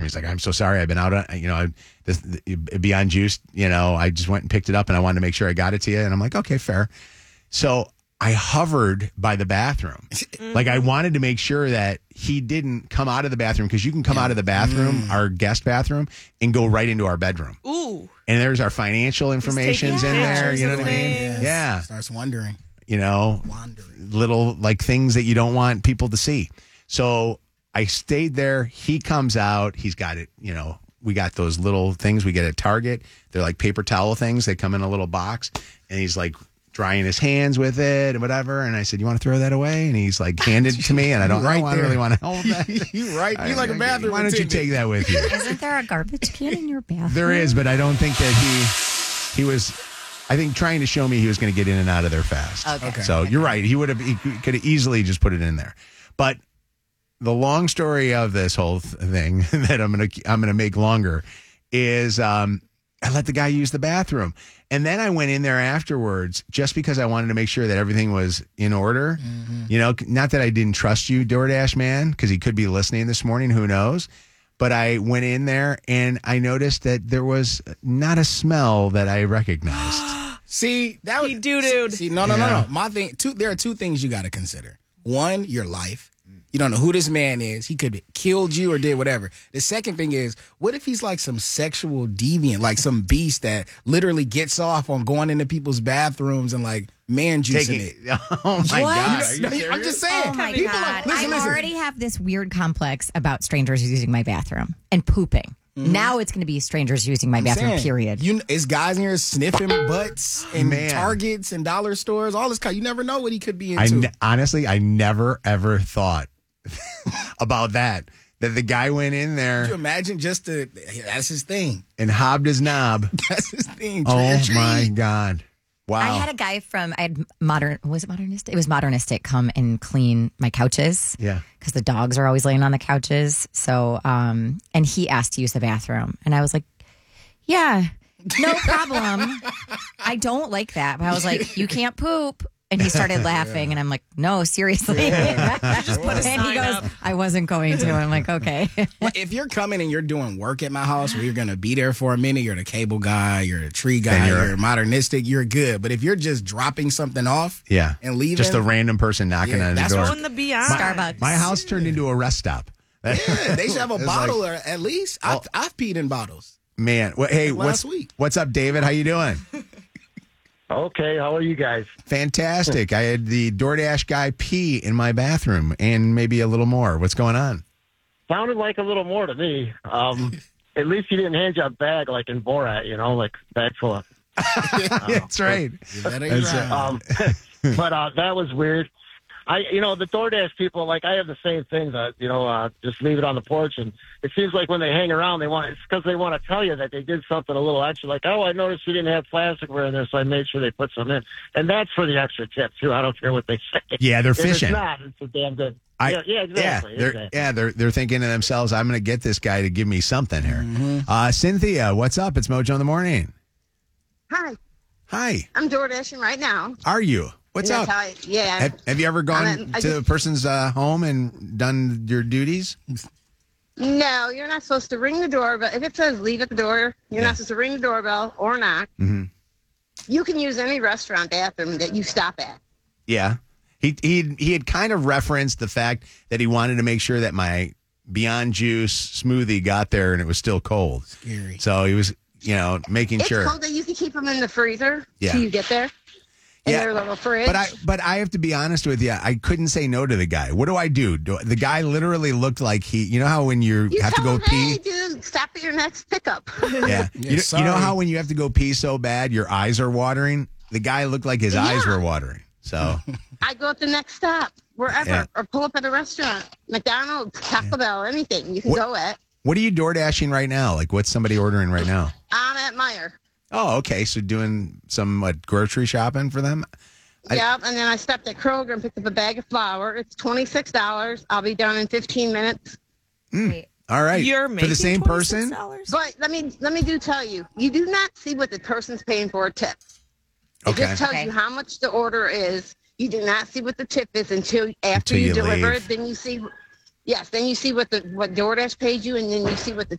He's like, I'm so sorry. I've been out on, Beyond Juice, I just went and picked it up and I wanted to make sure I got it to you. And I'm like, okay, fair. So I hovered by the bathroom. Like I wanted to make sure that he didn't come out of the bathroom, because you can come out of the bathroom, our guest bathroom, and go right into our bedroom. Ooh. And there's our financial information's in there. You know what I mean? Yes. Yeah. Starts wondering. Little like things that you don't want people to see. So I stayed there. He comes out. He's got it. We got those little things we get at Target. They're like paper towel things. They come in a little box, and he's like drying his hands with it and whatever. And I said, you want to throw that away? And he's like handed it to me, and I don't really want to hold that. You like a bathroom. Why don't you take that with you? Isn't there a garbage can in your bathroom? There is, but I don't think that he was, I think, trying to show me he was going to get in and out of there fast. Okay. So you're right. He could have easily just put it in there. But the long story of this whole thing that I'm gonna make longer is I let the guy use the bathroom. And then I went in there afterwards just because I wanted to make sure that everything was in order. Mm-hmm. Not that I didn't trust you, DoorDash man, because he could be listening this morning. Who knows? But I went in there and I noticed that there was not a smell that I recognized. See, that was... He doo-dooed. See, no. My thing, there are two things you got to consider. One, your life. You don't know who this man is. He could have killed you or did whatever. The second thing is, what if he's like some sexual deviant, like some beast that literally gets off on going into people's bathrooms and like man juicing it? Oh my What? God. I'm just saying. Oh my People God. listen. I already have this weird complex about strangers using my bathroom and pooping. Mm-hmm. Now it's going to be strangers using my bathroom, period. It's guys in here sniffing butts and Targets and dollar stores, all this kind. You never know what he could be into. Honestly, I never, ever thought about that the guy went in there. Could you imagine that's his thing. And hobbed his knob. That's his thing. Oh, my God. Wow. I had a guy was it Modernistic? It was Modernistic come and clean my couches. Yeah. Because the dogs are always laying on the couches. So, and he asked to use the bathroom. And I was like, yeah, no problem. I don't like that. But I was like, you can't poop. And he started laughing, and I'm like, no, seriously. Just put a And sign he goes, up. I wasn't going to. I'm like, okay. If you're coming and you're doing work at my house where you're going to be there for a minute, you're the cable guy, you're the tree guy, you're Modernistic, you're good. But if you're just dropping something off and leaving. Just a random person knocking on the door. That's when the Beyond. Starbucks. My house turned into a rest stop. Yeah, they should have a bottle or at least. I've peed in bottles. Man, hey, last week. What's up, David? How you doing? Okay, how are you guys? Fantastic. I had the DoorDash guy pee in my bathroom and maybe a little more. What's going on? Sounded like a little more to me. At least he didn't hand you a bag like in Borat, like bag full of. That's right. But that was weird. The DoorDash people, like I have the same thing that, just leave it on the porch. And it seems like when they hang around, it's because they want to tell you that they did something a little extra. Like, oh, I noticed you didn't have plasticware in there, so I made sure they put some in. And that's for the extra tip, too. I don't care what they say. Yeah, they're If fishing. it's not, it's a damn good. Exactly. They're thinking to themselves, I'm going to get this guy to give me something here. Mm-hmm. Cynthia, what's up? It's Mojo in the Morning. Hi. Hi. I'm door dashing right now. Are you? What's up? Yeah. Have you ever gone to a person's home and done your duties? No, you're not supposed to ring the doorbell. If it says leave at the door, you're not supposed to ring the doorbell or knock. Mm-hmm. You can use any restaurant bathroom that you stop at. Yeah. He had kind of referenced the fact that he wanted to make sure that my Beyond Juice smoothie got there and it was still cold. Scary. So he was, making sure. It's cold that you can keep them in the freezer till you get there. In their little fridge. But I have to be honest with you. I couldn't say no to the guy. What do I do? The guy literally looked like you know how when you have to go him, pee? Hey, dude, stop at your next pickup. Yeah. You know how when you have to go pee so bad, your eyes are watering? The guy looked like his eyes were watering. So I go at the next stop, wherever, or pull up at a restaurant, McDonald's, Taco Bell, anything you can go at. What are you door dashing right now? Like, what's somebody ordering right now? I'm at Meijer. Oh, okay. So doing some grocery shopping for them? Yep, and then I stopped at Kroger and picked up a bag of flour. It's $26. I'll be done in 15 minutes. All right. You're making for the same person? But let me tell you, you do not see what the person's paying for a tip. It just tells you how much the order is. You do not see what the tip is until after you deliver leave. it. Then you see, then you see what DoorDash paid you, and then you see what the